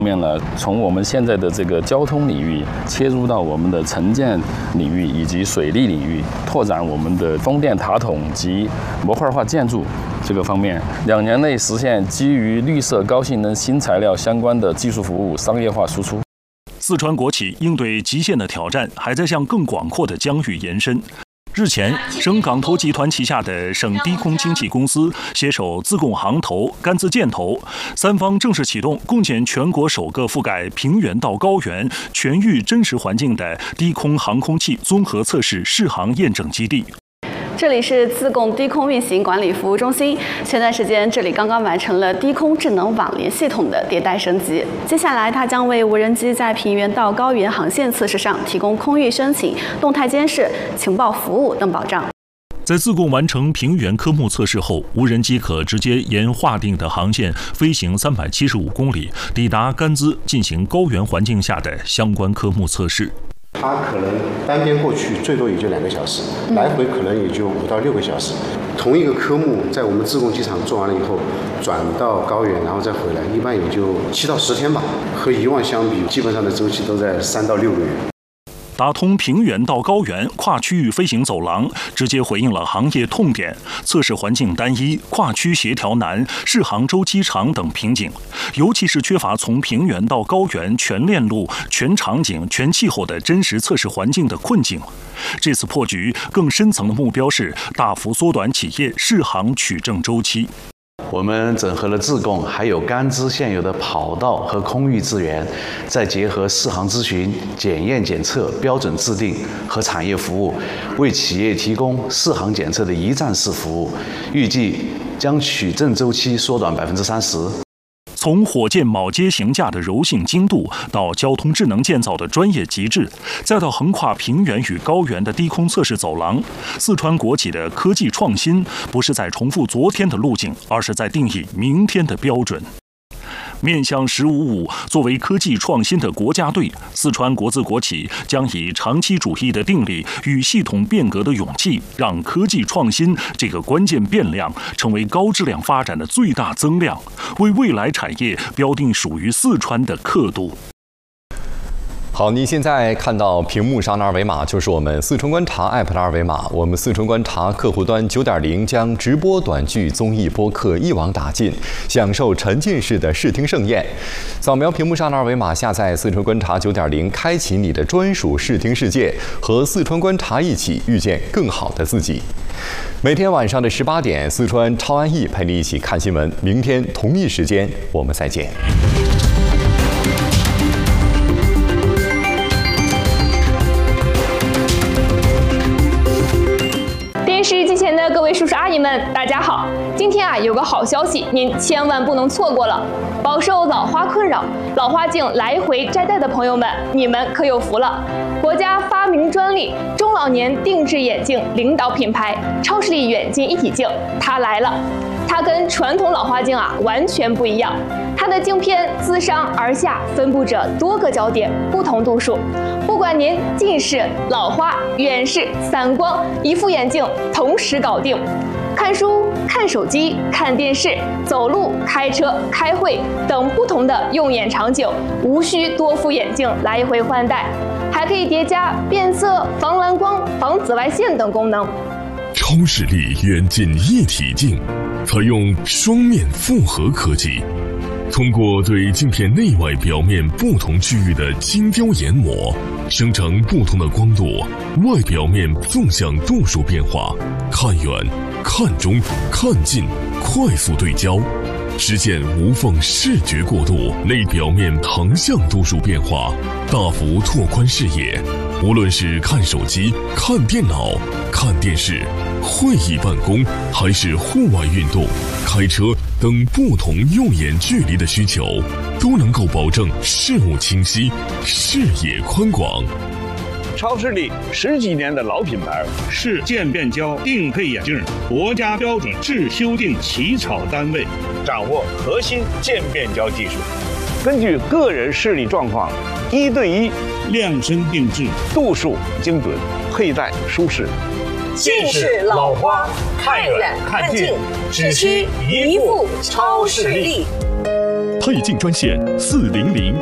面呢，从我们现在的这个交通领域切入到我们的城建领域以及水利领域，拓展我们的风电塔筒及模块化建筑这个方面，2年内实现基于绿色高性能新材料相关的技术服务商业化输出。 四川国企应对极限的挑战，还在向更广阔的疆域延伸。日前，省港投集团旗下的省低空经济公司携手自贡航投、甘孜建投3方正式启动共建全国首个覆盖平原到高原全域真实环境的低空航空器综合测试试航验证基地。 这里是自贡低空运行管理服务中心。前段时间，这里刚刚完成了低空智能网联系统的迭代升级。接下来，它将为无人机在平原到高原航线测试上提供空域申请、动态监视、情报服务等保障。 在自贡完成平原科目测试后，无人机可直接沿划定的航线飞行375公里，抵达甘孜进行高原环境下的相关科目测试。 它可能单边过去最多也就2个小时，来回可能也就5到6个小时。同一个科目在我们自贡机场做完了以后，转到高原然后再回来，一般也就7到10天吧。和以往相比，基本上的周期都在3到6个月。 打通平原到高原跨区域飞行走廊，直接回应了行业痛点：测试环境单一、跨区协调难、试航周期长等瓶颈。尤其是缺乏从平原到高原全链路、全场景、全气候的真实测试环境的困境。这次破局更深层的目标是大幅缩短企业试航取证周期。 我们整合了自贡还有甘孜现有的跑道和空域资源，再结合试航咨询、检验检测、标准制定和产业服务，为企业提供试航检测的一站式服务，预计将取证周期缩短30%。 从火箭铆接行架的柔性精度，到交通智能建造的专业极致，再到横跨平原与高原的低空测试走廊，四川国企的科技创新不是在重复昨天的路径，而是在定义明天的标准。面向“15+5”，作为科技创新的国家队，四川国资国企将以长期主义的定力与系统变革的勇气，让科技创新这个关键变量成为高质量发展的最大增量，为未来产业标定属于四川的刻度。 好，你现在看到屏幕上的二维码就是我们四川观察 App 的二维码。我们四川观察客户端9.0将直播短剧、综艺播客一网打尽，享受沉浸式的视听盛宴。扫描屏幕上的二维码，下载四川观察9.0，开启你的专属视听世界，和四川观察一起遇见更好的自己。每天晚上的18点，四川超安逸陪你一起看新闻。明天同一时间，我们再见。 电视机前的各位叔叔阿姨们，大家好！今天有个好消息，您千万不能错过了。饱受老花困扰、老花镜来回摘戴的朋友们，你们可有福了！国家发明专利中老年定制眼镜领导品牌超视力远近一体镜，它来了。它跟传统老花镜完全不一样，它的镜片自上而下分布着多个焦点，不同度数。不管您近视、老花、远视、散光，一副眼镜同时搞定。看书、看手机、看电视、走路、开车、开会等不同的用眼场景，无需多副眼镜来回换代，还可以叠加变色、防蓝光、防紫外线等功能。 超视力远近一体镜采用双面复合科技，通过对镜片内外表面不同区域的精雕研磨，生成不同的光度、外表面纵向度数变化，看远、看中、看近，快速对焦，实现无缝视觉过渡，内表面横向度数变化，大幅拓宽视野。无论是看手机、看电脑、看电视、会议办公，还是户外运动、开车等不同用眼距离的需求，都能够保证视物清晰、视野宽广。 超视力10几年的老品牌，是渐变焦定配眼镜国家标准制修订起草单位，掌握核心渐变焦技术，根据个人视力状况1对1量身定制，度数精准，佩戴舒适。 近视、老花，看远看近，只需一副超视力。 配镜专线400